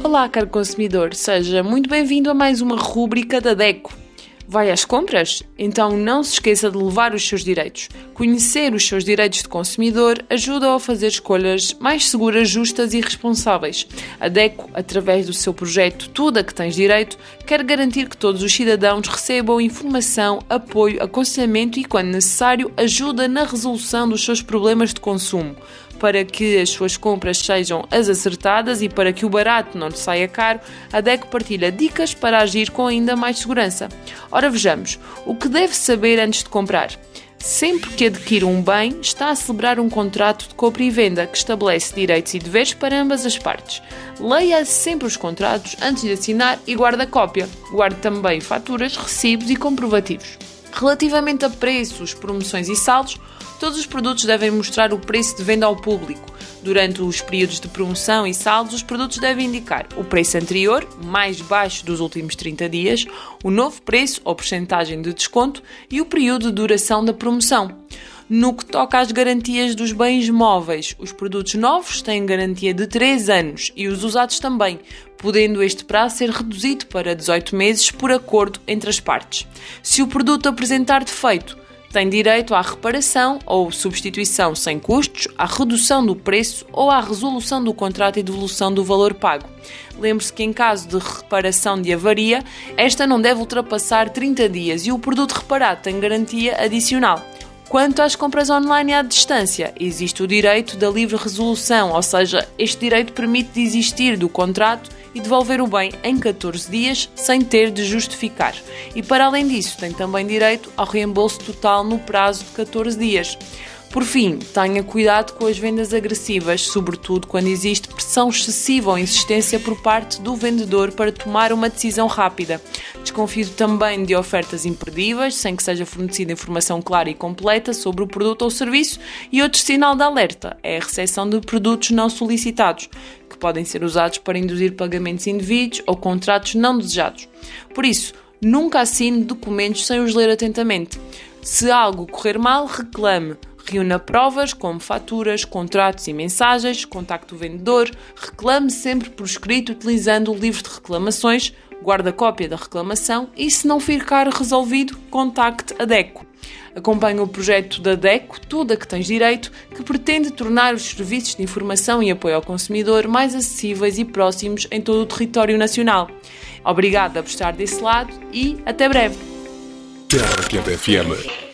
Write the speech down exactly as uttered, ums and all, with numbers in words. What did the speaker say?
Olá, caro consumidor, seja muito bem-vindo a mais uma rúbrica da DECO. Vai às compras? Então não se esqueça de levar os seus direitos. Conhecer os seus direitos de consumidor ajuda-o a fazer escolhas mais seguras, justas e responsáveis. A DECO, através do seu projeto Tudo a que Tens Direito, quer garantir que todos os cidadãos recebam informação, apoio, aconselhamento e, quando necessário, ajuda na resolução dos seus problemas de consumo. Para que as suas compras sejam as acertadas e para que o barato não lhe saia caro, a DECO partilha dicas para agir com ainda mais segurança. Ora, vejamos, o que deve saber antes de comprar? Sempre que adquire um bem, está a celebrar um contrato de compra e venda que estabelece direitos e deveres para ambas as partes. Leia sempre os contratos antes de assinar e guarde a cópia. Guarde também faturas, recibos e comprovativos. Relativamente a preços, promoções e saldos, todos os produtos devem mostrar o preço de venda ao público. Durante os períodos de promoção e saldos, os produtos devem indicar o preço anterior, mais baixo dos últimos trinta dias, o novo preço ou percentagem de desconto e o período de duração da promoção. No que toca às garantias dos bens móveis, os produtos novos têm garantia de três anos e os usados também, podendo este prazo ser reduzido para dezoito meses por acordo entre as partes. Se o produto apresentar defeito, tem direito à reparação ou substituição sem custos, à redução do preço ou à resolução do contrato e devolução do valor pago. Lembre-se que em caso de reparação de avaria, esta não deve ultrapassar trinta dias e o produto reparado tem garantia adicional. Quanto às compras online à distância, existe o direito da livre resolução, ou seja, este direito permite desistir do contrato e devolver o bem em catorze dias sem ter de justificar. E para além disso, tem também direito ao reembolso total no prazo de catorze dias. Por fim, tenha cuidado com as vendas agressivas, sobretudo quando existe pressão excessiva ou insistência por parte do vendedor para tomar uma decisão rápida. Desconfie também de ofertas imperdíveis, sem que seja fornecida informação clara e completa sobre o produto ou serviço, e outro sinal de alerta é a recepção de produtos não solicitados, que podem ser usados para induzir pagamentos indevidos ou contratos não desejados. Por isso, nunca assine documentos sem os ler atentamente. Se algo correr mal, reclame. Reúna provas como faturas, contratos e mensagens, contacte o vendedor, reclame sempre por escrito utilizando o livro de reclamações, guarde a cópia da reclamação e, se não ficar resolvido, contacte a DECO. Acompanhe o projeto da DECO, Tudo a que Tens Direito, que pretende tornar os serviços de informação e apoio ao consumidor mais acessíveis e próximos em todo o território nacional. Obrigada por estar desse lado e até breve. F M